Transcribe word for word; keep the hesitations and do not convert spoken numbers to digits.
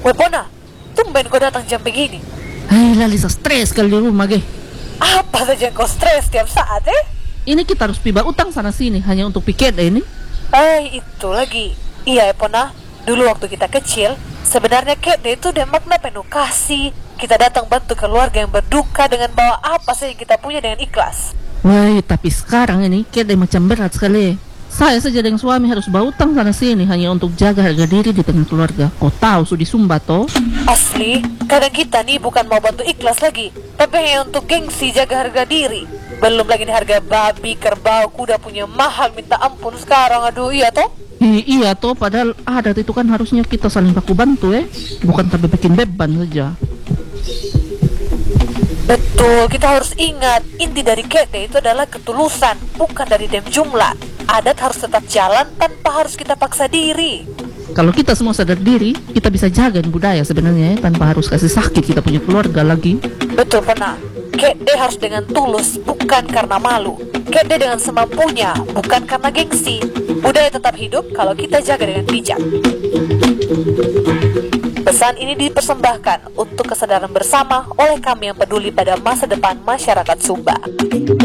Wepona, tumben kau datang jam begini. Hei, Lalisa stres kali di rumah, ge. Apa saja kau stres tiap saat, eh? Ini kita harus piba utang sana sini hanya untuk piket ini. Eh, itu lagi. Iya, Epona. Dulu waktu kita kecil, sebenarnya kede itu ada makna penuh kasih. Kita datang bantu keluarga yang berduka dengan bawa apa saja yang kita punya dengan ikhlas. Wah, tapi sekarang ini kede macam berat sekali. Saya saja dengan suami harus berutang sana sini hanya untuk jaga harga diri di tengah keluarga. Kau tahu Sudi Sumba toh? Asli, kadang kita nih bukan mau bantu ikhlas lagi, tapi hanya untuk gengsi jaga harga diri. Belum lagi nih harga babi, kerbau, kuda punya mahal minta ampun sekarang. Aduh, iya toh? I- iya toh, padahal adat itu kan harusnya kita saling baku bantu eh. Bukan tapi bikin beban saja. Betul, kita harus ingat inti dari kede itu adalah ketulusan, bukan dari dem jumlah. Adat harus tetap jalan tanpa harus kita paksa diri. Kalau kita semua sadar diri, kita bisa jaga budaya sebenarnya ya, tanpa harus kasih sakit kita punya keluarga lagi. Betul, pernah. Kede harus dengan tulus, bukan karena malu. Kede dengan semampunya, bukan karena gengsi. Budaya tetap hidup kalau kita jaga dengan bijak. Pesan ini dipersembahkan untuk kesadaran bersama oleh kami yang peduli pada masa depan masyarakat Sumba.